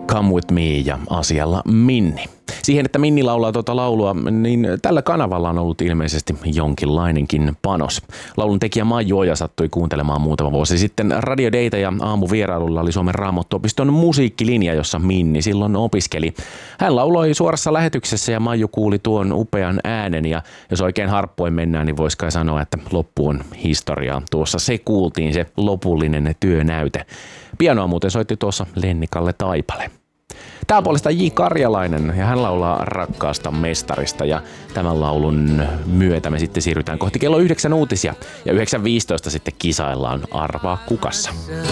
Come With Me ja asialla Minni. Siihen, että Minni laulaa tuota laulua, niin tällä kanavalla on ollut ilmeisesti jonkinlainenkin panos. Laulun tekijä Maiju Oja sattui kuuntelemaan muutama vuosi sitten Radio Dayta ja aamuvierailulla oli Suomen Raamattuopiston musiikkilinja, jossa Minni silloin opiskeli. Hän lauloi suorassa lähetyksessä ja Maiju kuuli tuon upean äänen ja jos oikein harppoin mennään, niin vois kai sanoa, että loppu on historiaa. Tuossa se kuultiin, se lopullinen työnäyte. Pianoa muuten soitti tuossa Lenni-Kalle Taipale. Tää puolesta J. Karjalainen ja hän laulaa Rakkaasta mestarista ja tämän laulun myötä me sitten siirrytään kohti kello 9 uutisia ja 9.15 sitten kisaillaan Arvaa kukassa.